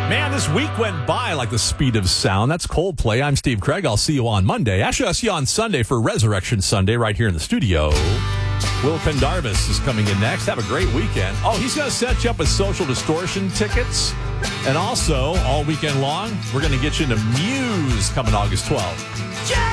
Man, this week went by like the speed of sound. That's Coldplay. I'm Steve Craig. I'll see you on Monday. Actually, I'll see you on Sunday for Resurrection Sunday right here in the studio. Will Pendarvis is coming in next. Have a great weekend. Oh, he's going to set you up with Social Distortion tickets. And also, all weekend long, we're going to get you into Muse coming August 12th.